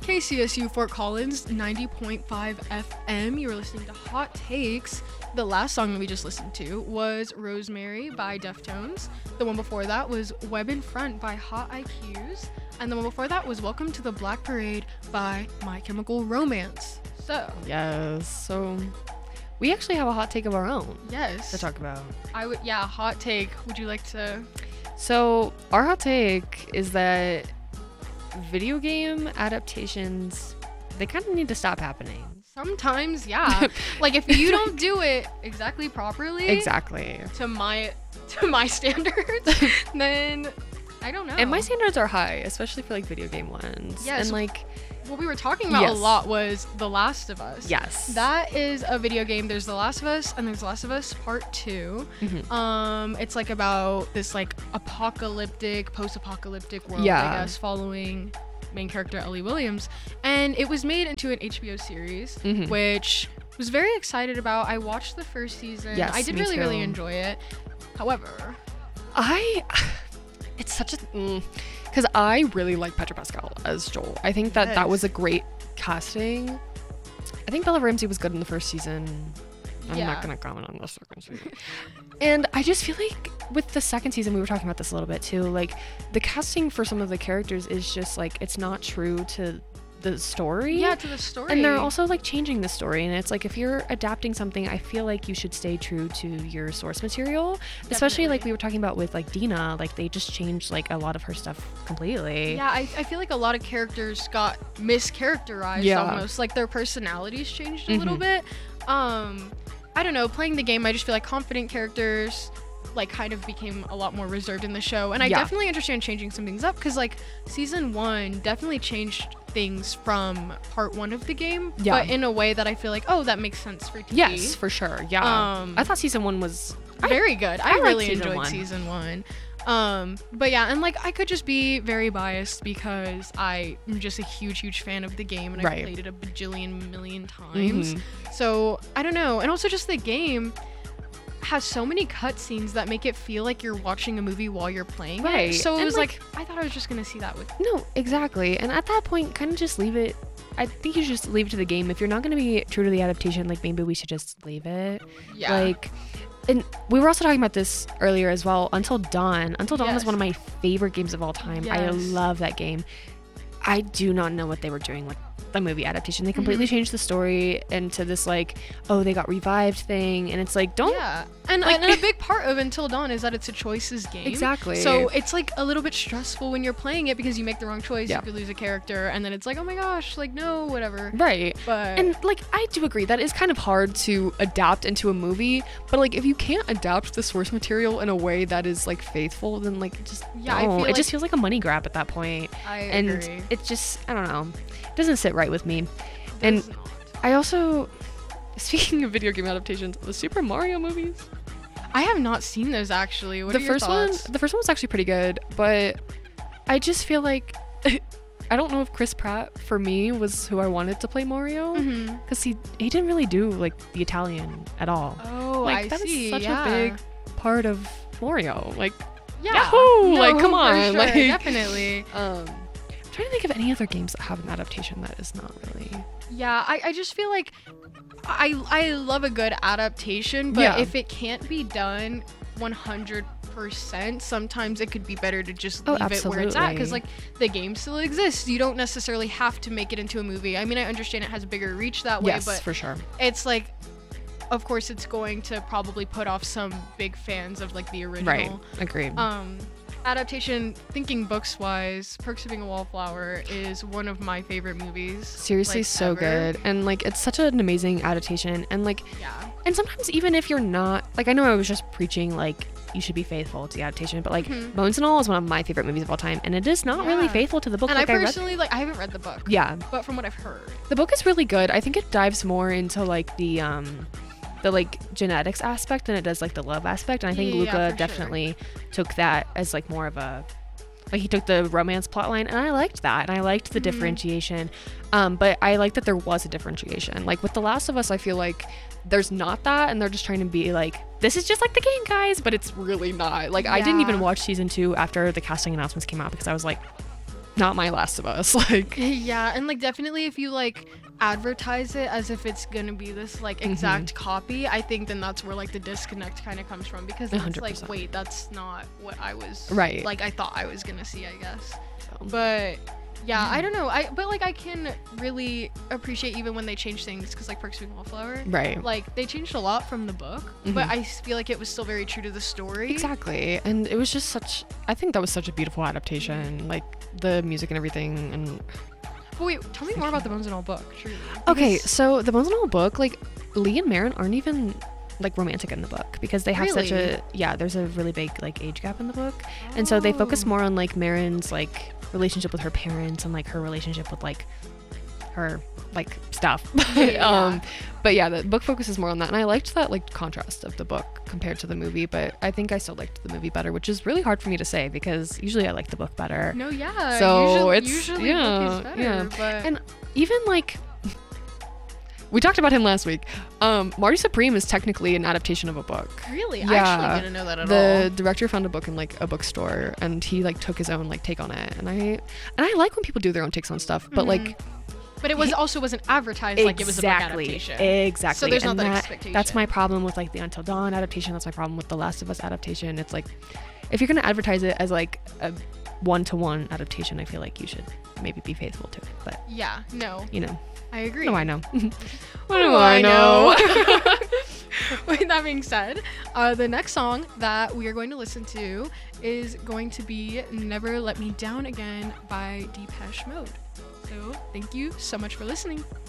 KCSU Fort Collins 90.5 FM. You were listening to Hot Takes. The last song that we just listened to was Rosemary by Deftones. The one before that was Web in Front by Hot IQs. And the one before that was Welcome to the Black Parade by My Chemical Romance. So. Yes. So we actually have a hot take of our own. Yes. To talk about. Hot take. Would you like to? So our hot take is that video game adaptations, they kind of need to stop happening. Sometimes, yeah. Like if you don't do it exactly properly, exactly to my standards, then I don't know. And my standards are high, especially for like video game ones. Yes. And like what we were talking about a lot was The Last of Us. Yes. That is a video game. There's The Last of Us and there's The Last of Us Part 2. Mm-hmm. It's like about this like post-apocalyptic world, yeah. I guess, following main character Ellie Williams. And it was made into an HBO series, mm-hmm. which I was very excited about. I watched the first season. Yes, I did really enjoy it. However, it's such a because I really like Pedro Pascal as Joel. I think that was a great casting. I think Bella Ramsey was good in the first season. I'm not gonna comment on the second season. And I just feel like with the second season, we were talking about this a little bit too, like the casting for some of the characters is just like it's not true to the story. Yeah, to the story. And they're also like changing the story, and it's like if you're adapting something, I feel like you should stay true to your source material. Definitely. Especially like we were talking about with like Dina, like they just changed like a lot of her stuff completely. Yeah, I feel like a lot of characters got mischaracterized almost. Like their personalities changed a little bit. I don't know, playing the game, I just feel like confident characters like kind of became a lot more reserved in the show, and I definitely understand changing some things up because like season 1 definitely changed things from part 1 of the game, but in a way that I feel like, oh, that makes sense for TV. Yes, for sure. I thought season 1 was very good. I really enjoyed season 1. But yeah, and like I could just be very biased because I'm just a huge fan of the game, and I've played it a bajillion million times. So I don't know, and also just the game has so many cutscenes that make it feel like you're watching a movie while you're playing it. So it was like I thought I was just gonna see that with. No, exactly. And at that point, kind of just leave it. I think you should just leave it to the game. If you're not gonna be true to the adaptation, like maybe we should just leave it. Yeah. Like. And we were also talking about this earlier as well. Until Dawn. Until Dawn is one of my favorite games of all time. Yes. I love that game. I do not know what they were doing with the movie adaptation. They completely changed the story into this like, oh, they got revived thing, and it's like, don't. Yeah, and a big part of Until Dawn is that it's a choices game. Exactly. So it's like a little bit stressful when you're playing it because you make the wrong choice, you could lose a character, and then it's like, oh my gosh, like no, whatever. Right. But and like I do agree that is kind of hard to adapt into a movie, but like if you can't adapt the source material in a way that is like faithful, then like just it just feels like a money grab at that point. I agree. It just, I don't know, it doesn't sit right with me. And I also, speaking of video game adaptations, the Super Mario movies, I have not seen those actually. What the are your thoughts? The first one was actually pretty good, but I just feel like I don't know if Chris Pratt for me was who I wanted to play Mario, because he didn't really do like the Italian at all. Oh, like, I see. That is such a big part of Mario. Like, Yahoo! No, like, come on, for sure, like definitely. I'm trying to think of any other games that have an adaptation that is not really. Yeah, I just feel like I love a good adaptation, but if it can't be done 100%, sometimes it could be better to just leave it where it's at, because like the game still exists. You don't necessarily have to make it into a movie. I mean, I understand it has a bigger reach that way, but for sure. It's like, of course, it's going to probably put off some big fans of like the original. Right. Agreed. Adaptation, thinking books wise, Perks of Being a Wallflower is one of my favorite movies. Seriously, like, so ever. good. And like it's such an amazing adaptation, and like and sometimes even if you're not, like, I know I was just preaching like you should be faithful to the adaptation, but like Bones and All is one of my favorite movies of all time, and it is not really faithful to the book. And like, I personally I haven't read the book. Yeah. But from what I've heard, the book is really good. I think it dives more into like the like genetics aspect than it does like the love aspect, and I think Luca definitely took that as like more of a, like, he took the romance plotline, and I liked that, and I liked the differentiation, but I liked that there was a differentiation. Like with The Last of Us, I feel like there's not that, and they're just trying to be like, this is just like the game, guys, but it's really not. Like I didn't even watch season 2 after the casting announcements came out because I was like, not my Last of Us. Like, yeah, and like definitely if you like advertise it as if it's gonna be this like exact copy, I think then that's where like the disconnect kind of comes from, because it's like, wait, that's not what I was like I thought I was gonna see, I guess. But yeah, I don't know. But like I can really appreciate even when they change things, because like Perks of Being a Wallflower, right? Like they changed a lot from the book, but I feel like it was still very true to the story. Exactly, and it was just I think that was such a beautiful adaptation, like the music and everything. And wait, tell me more about the Bones and All book. Truly. Okay, so the Bones and All book, like Lee and Marin aren't even like romantic in the book, because they have such a there's a really big like age gap in the book, and so they focus more on like Marin's like relationship with her parents and like her relationship with like her like stuff. But yeah, the book focuses more on that, and I liked that like contrast of the book compared to the movie, but I think I still liked the movie better, which is really hard for me to say because usually I like the book better. No, yeah. So usually book is better, but... And even like we talked about him last week. Marty Supreme is technically an adaptation of a book. Really? Yeah. I actually didn't know that at all. The director found a book in like a bookstore, and he like took his own like take on it. And I like when people do their own takes on stuff, but like. But it wasn't advertised like it was a book adaptation. Exactly. So there's not that expectation. That's my problem with like the Until Dawn adaptation. That's my problem with the Last of Us adaptation. It's like, if you're gonna advertise it as like a one-to-one adaptation, I feel like you should maybe be faithful to it. But yeah, no. You know. I agree. What do I know? What do I know? With that being said, the next song that we are going to listen to is going to be Never Let Me Down Again by Depeche Mode. So thank you so much for listening.